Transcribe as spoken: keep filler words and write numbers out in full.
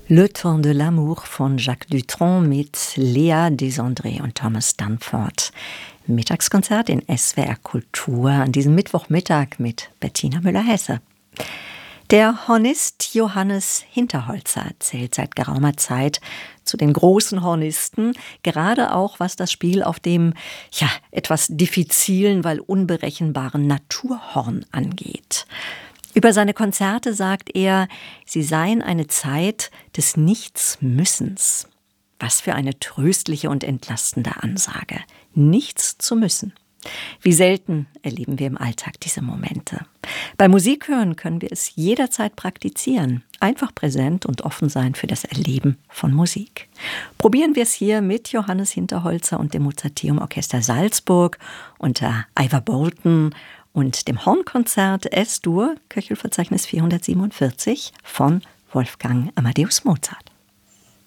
Le Temps de l'amour von Jacques Dutronc mit Lea Desandré und Thomas Dunford. Mittagskonzert in S W R Kultur an diesem Mittwochmittag mit Bettina Müller-Hesse. Der Hornist Johannes Hinterholzer zählt seit geraumer Zeit zu den großen Hornisten, gerade auch was das Spiel auf dem ja etwas diffizilen, weil unberechenbaren Naturhorn angeht. Über seine Konzerte sagt er, sie seien eine Zeit des Nichtsmüssens. Was für eine tröstliche und entlastende Ansage. Nichts zu müssen. Wie selten erleben wir im Alltag diese Momente. Bei Musik hören können wir es jederzeit praktizieren. Einfach präsent und offen sein für das Erleben von Musik. Probieren wir es hier mit Johannes Hinterholzer und dem Mozarteum Orchester Salzburg unter Ivor Bolton und dem Hornkonzert S-Dur, Köchelverzeichnis vierhundertsiebenundvierzig von Wolfgang Amadeus Mozart.